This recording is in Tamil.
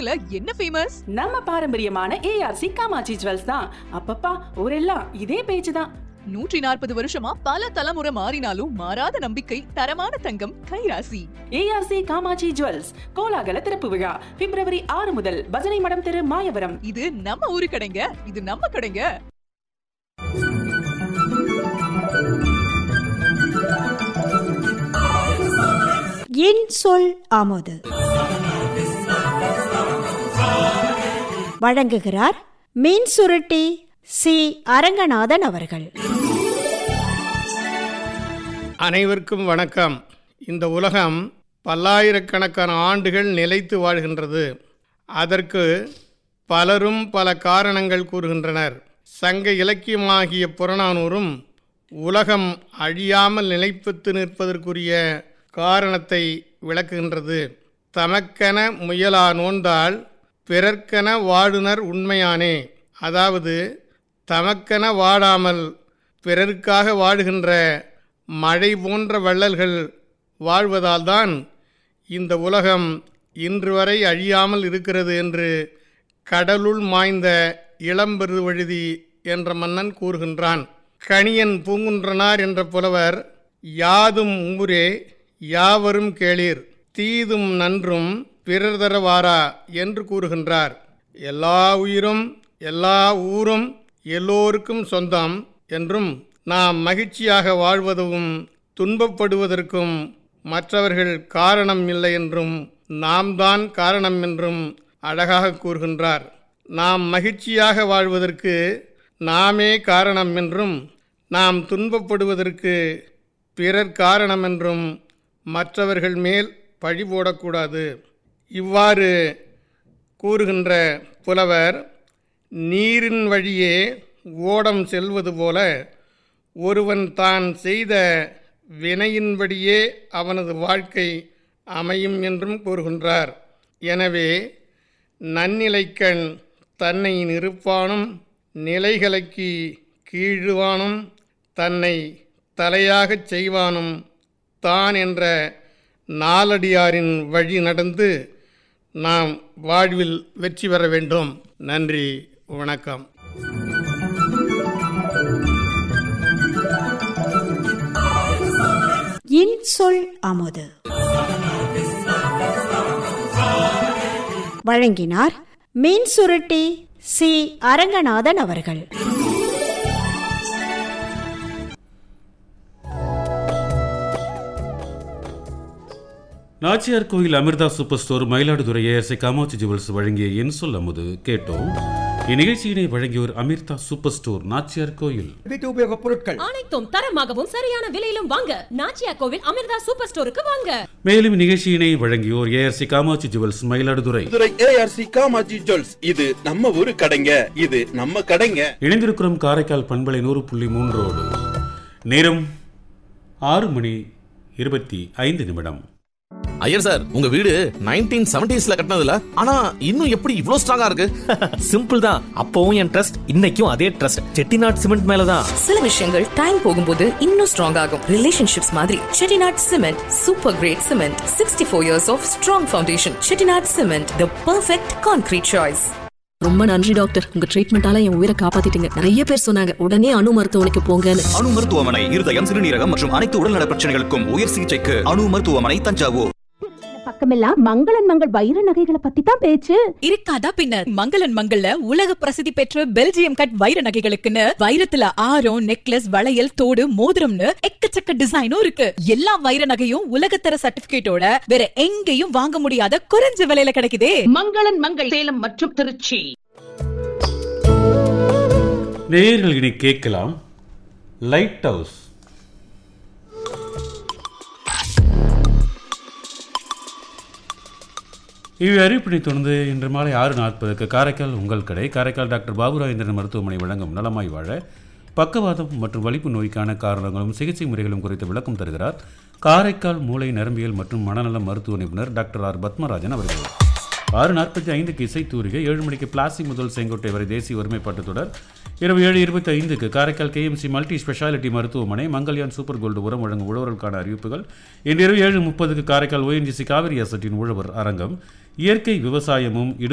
ஊர்ல என்ன ஃபேமஸ்? நம்ம பாரம்பரியமான ஏஆர்சி காமாட்சி ஜுவல்ஸ் தான். அப்பப்பா ஊரெல்லாம் இதே பேச்சு தான். 140 வருஷமா பல தலைமுறை மாறினாலும் மாறாத நம்பிக்கை, தரமான தங்கம் கைராசி. ஏஆர்சி காமாட்சி ஜுவல்ஸ் கோலாகல திறப்பு விழா பிப்ரவரி 6 முதல் பஜனை மடம் தெரு, மாயவரம். இது நம்ம ஊரு கடைங்க, இது நம்ம கடைங்க. என் சொல் ஆமோது வழங்குகிறார் மீன் சுருட்டி சி அரங்கநாதன் அவர்கள். அனைவருக்கும் வணக்கம். இந்த உலகம் பல்லாயிரக்கணக்கான ஆண்டுகள் நிலைத்து வாழ்கின்றது. அதற்கு பலரும் பல காரணங்கள் கூறுகின்றனர். சங்க இலக்கியமாகிய புறநானூறும் உலகம் அழியாமல் நிலைப்பத்து நிற்பதற்குரிய காரணத்தை விளக்குகின்றது. தமக்கென முயலா நோந்தால் பிறர்க்கென வாழுனர் உண்மையானே. அதாவது தமக்கென வாழாமல் பிறருக்காக வாழுகின்ற மழை போன்ற வள்ளல்கள் வாழ்வதால்தான் இந்த உலகம் இன்று வரை அழியாமல் இருக்கிறது என்று கடலுள் மாய்ந்த இளம்பெருவழுதி என்ற மன்னன் கூறுகின்றான். கணியன் பூங்குன்றனார் என்ற புலவர் யாதும் ஊரே யாவரும் கேளீர், தீதும் நன்றும் பிறர் தரவாரா என்று கூறுகின்றார். எல்லா உயிரும் எல்லா ஊரும் எல்லோருக்கும் சொந்தம் என்றும், நாம் மகிழ்ச்சியாக வாழ்வதும் துன்பப்படுவதற்கும் மற்றவர்கள் காரணம் இல்லை என்றும், நாம் தான் காரணம் என்றும் அழகாக கூறுகின்றார். நாம் மகிழ்ச்சியாக வாழ்வதற்கு நாமே காரணம் என்றும், நாம் துன்பப்படுவதற்கு பிறர் காரணம் என்றும் மற்றவர்கள் மேல் பழி போடக்கூடாது. இவ்வாறு கூறுகின்ற புலவர், நீரின் வழியே ஓடம் செல்வது போல ஒருவன் தான் செய்த வினையின்படியே அவனது வாழ்க்கை அமையும் என்றும் கூறுகின்றார். எனவே நன்னிலைக்கண் தன்னை நிறுப்பானும் நிலைகளுக்கு கீழுவானும் தன்னை தலையாகச் செய்வானும் தான் என்ற நாலடியாரின் வழி நடந்து நாம் வாழ்வில் வெற்றி பெற வேண்டும். நன்றி, வணக்கம். என் சொல் ஆமோது வழங்கினார் மீன் சுருட்டி சி அரங்கநாதன் அவர்கள். நாச்சியார் கோயில் Amrita super store, Mayiladuthurai ARC Kamakshi jewels வழங்கிய என் சொல் அமுது கேட்டோம். இந்நிகழ்ச்சியினை வழங்கியோர் அமிர்தா சூப்பர் ஸ்டோர், நாச்சியார் கோயில். வீட்டு உபயோக பொருட்கள் அனைத்தும் தரமாகவும் சரியான விலையிலும் வாங்க நாச்சியார் கோவில் அமிர்தா சூப்பர் ஸ்டோருக்கு வாங்க. மேலும் இந்நிகழ்ச்சியினை வழங்கியோர் ARC Kamakshi jewels, Mayiladuthurai. ARC Kamakshi jewels, இது நம்ம ஊரு கடைங்க, இது நம்ம கடைங்க. இணைந்திருக்கிறோம் காரைக்கால் பண்பலை 100.3 நேரம் 6:25. ஐயர் சார், உங்க வீடு 1970s கட்டினதுல, ஆனா இன்னும் எப்படி இவ்ளோ ஸ்ட்ராங்கா இருக்கு? சிம்பிள் தான். அப்பவும் என் ட்ரஸ்ட், இன்னைக்கும் அதே ட்ரஸ்ட். செட்டிநாட் சிமெண்ட் மேலதான். சில விஷயங்கள் டைம் போகும்போது இன்னும் ஸ்ட்ராங் ஆகும். ரிலேஷன்ஷிப்ஸ் மாதிரி Chettinad cement super great cement. 64 years of strong foundation. Chettinad cement, the perfect concrete choice. ரொம்ப நன்றி டாக்டர், உங்க ட்ரீட்மெண்டால என் உயிரை காப்பாத்திட்டீங்க. நிறைய பேர் சொன்னாங்க உடனே அணு மருத்துவமனைக்கு போங்கன்னு. அணு மருத்துவமனை, இருதயம், சிறுநீரகம் மற்றும் அனைத்து உடல்நல பிரச்சனைகளுக்கும் உயர் சிகிச்சைக்கு அணு மருத்துவமனை, தஞ்சாவூர். பக்கமெல்லாம் மங்களன் மங்கள் வைர நகைகளை பத்தி தான் பேச்சு. இருக்காதா பின்ன. மங்களன் மங்கள்ல உலக பிரசித்தி பெற்ற பெல்ஜியம் கட் வைர நகைகளுக்குன்னு வைரத்துல ஆரம், நெக்லஸ், வளையல், தோடு, மோதிரம்னு எக்கச்சக்க டிசைனும் இருக்கு. எல்லா வைர நகையும் உலகத்தர சர்டிபிகேட்டோட வேற எங்கேயும் வாங்க முடியாத குறைஞ்ச விலையில கிடைக்குதே. மங்களன் மங்கள், சேலம் மற்றும் திருச்சி. நேயர்கள் இனி கேட்கலாம் லைட் ஹவுஸ். இவை அறிவிப்பினை தொடர்ந்து இன்று மாலை 6:40 காரைக்கால் உங்கள் கடை, காரைக்கால் டாக்டர் பாபுராஜேந்திரன் மருத்துவமனை வழங்கும் நலமாய் வாழ பக்கவாதம் மற்றும் வலிப்பு நோய்க்கான காரணங்களும் சிகிச்சை முறைகளும் குறித்து விளக்கம் தருகிறார் காரைக்கால் மூளை நரம்பியல் மற்றும் மனநல மருத்துவ நிபுணர் டாக்டர் ஆர் பத்மராஜன் அவர்கள். 6:45 இசைத்தூரிகை, 7 மணிக்கு பிளாசி முதல் செங்கோட்டை வரை தேசிய ஒருமைப்பாட்டு தொடர், இரவு 7:25 காரைக்கால் கேஎம்சி மல்டி ஸ்பெஷாலிட்டி மருத்துவமனை மங்கல்யான் சூப்பர் கோல்டு உரம் வழங்கும் உழவர்களுக்கான அறிவிப்புகள். இன்று இரவு 7:30 காரைக்கால் ONGC காவிரி அசட்டின் உழவர் அரங்கம், இயற்கை விவசாயமும்